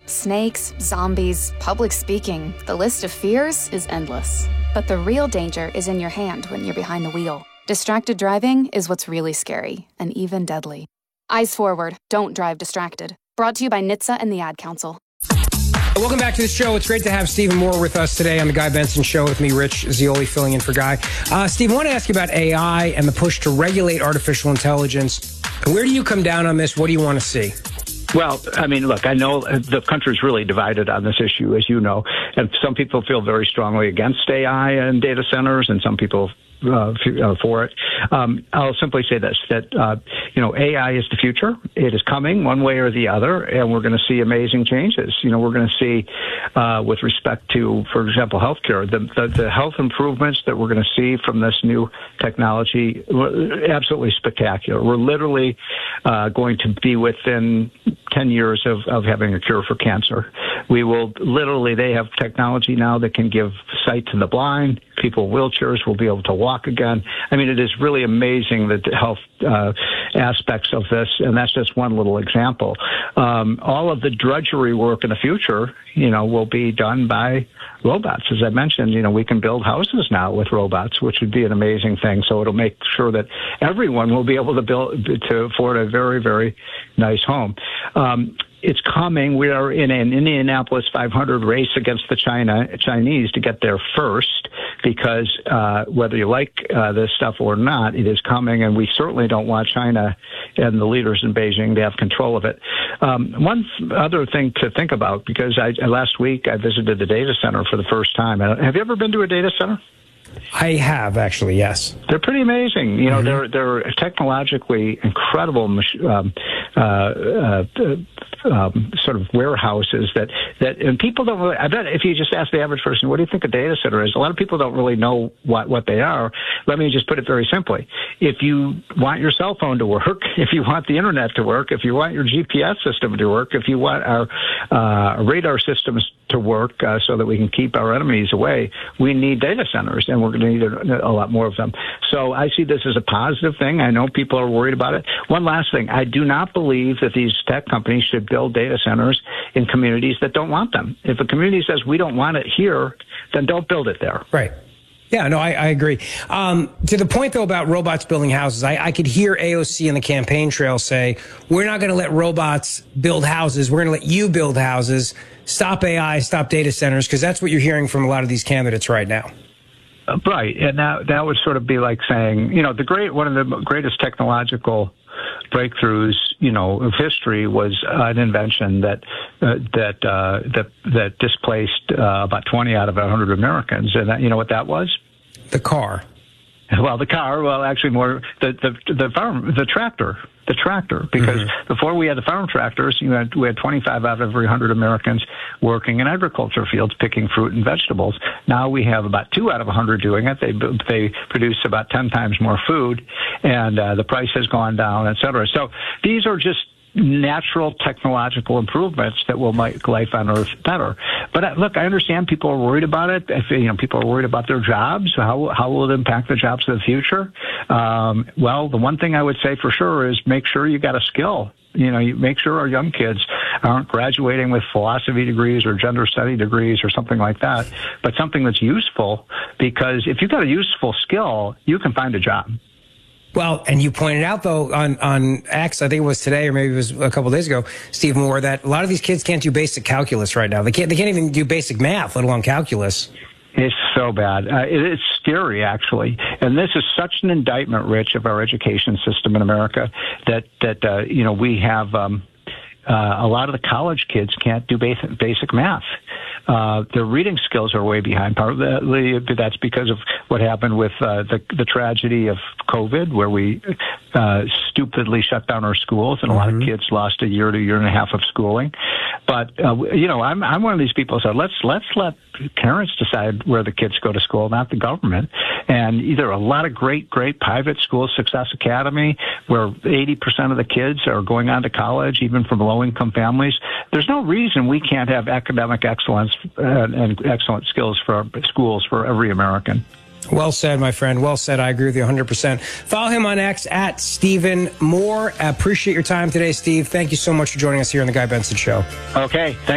Snakes, zombies, public speaking. The list of fears is endless. But the real danger is in your hand when you're behind the wheel. Distracted driving is what's really scary and even deadly. Eyes forward. Don't drive distracted. Brought to you by NHTSA and the Ad Council. Welcome back to the show. It's great to have Stephen Moore with us today on the Guy Benson Show with me, Rich Zeoli, filling in for Guy. Steve, I want to ask you about AI and the push to regulate artificial intelligence. Where do you come down on this? What do you want to see? Well, I mean, look, I know the country's really divided on this issue, as you know, and some people feel very strongly against AI and data centers, and some people for it. I'll simply say this, that, AI is the future. It is coming one way or the other, and we're going to see amazing changes. We're going to see, with respect to, for example, healthcare, the health improvements that we're going to see from this new technology, absolutely spectacular. We're literally going to be within 10 years of having a cure for cancer. They have technology now that can give sight to the blind. People with wheelchairs will be able to walk again. I mean, it is really amazing the health aspects of this, and that's just one little example. All of the drudgery work in the future, will be done by robots. As I mentioned, we can build houses now with robots, which would be an amazing thing. So it'll make sure that everyone will be able to afford a very, very nice home. It's coming. We are in an Indianapolis 500 race against the Chinese to get there first, because whether you like this stuff or not, it is coming, and we certainly don't want China and the leaders in Beijing to have control of it. One other thing to think about, because last week I visited the data center for the first time. Have you ever been to a data center? I have, actually, yes. They're pretty amazing. They're technologically incredible sort of warehouses and people don't really, I bet if you just ask the average person, what do you think a data center is? A lot of people don't really know what they are. Let me just put it very simply. If you want your cell phone to work, if you want the internet to work, if you want your GPS system to work, if you want our radar systems to work so that we can keep our enemies away, we need data centers, and we're going to need a lot more of them. So I see this as a positive thing. I know people are worried about it. One last thing. I do not believe that these tech companies should build data centers in communities that don't want them. If a community says we don't want it here, then don't build it there. Right. Yeah, no, I agree. To the point, though, about robots building houses, I could hear AOC in the campaign trail say, we're not going to let robots build houses. We're going to let you build houses. Stop AI, stop data centers, because that's what you're hearing from a lot of these candidates right now. Right. And that would sort of be like saying, one of the greatest technological breakthroughs, of history was an invention that displaced about 20 out of 100 Americans. And you know what that was? The car. Well, the car. Well, actually, more the tractor. The tractor, because before we had the farm tractors, we had 25 out of every 100 Americans working in agriculture fields picking fruit and vegetables. Now we have about 2 out of 100 doing it. They produce about 10 times more food, and the price has gone down, et cetera. So these are just natural technological improvements that will make life on Earth better. But look, I understand people are worried about it. People are worried about their jobs. How will it impact the jobs of the future? Well, the one thing I would say for sure is make sure you got a skill. You make sure our young kids aren't graduating with philosophy degrees or gender study degrees or something like that, but something that's useful, because if you've got a useful skill, you can find a job. Well, and you pointed out, though, on X, I think it was today or maybe it was a couple of days ago, Steve Moore, that a lot of these kids can't do basic calculus right now. They can't even do basic math, let alone calculus. It's so bad. It's scary, actually. And this is such an indictment, Rich, of our education system in America that we have a lot of the college kids can't do basic math. Their reading skills are way behind. Partly that's because of what happened with the tragedy of COVID, where we stupidly shut down our schools, and a lot of kids lost a year to a year and a half of schooling. But I'm one of these people who said, let's let parents decide where the kids go to school, not the government. And there are a lot of great private schools, Success Academy, where 80% of the kids are going on to college, even from low-income families. There's no reason we can't have academic excellence and excellent skills for our schools for every American. Well said, my friend. Well said. I agree with you 100%. Follow him on X at Stephen Moore. Appreciate your time today, Steve. Thank you so much for joining us here on The Guy Benson Show. Okay. Thank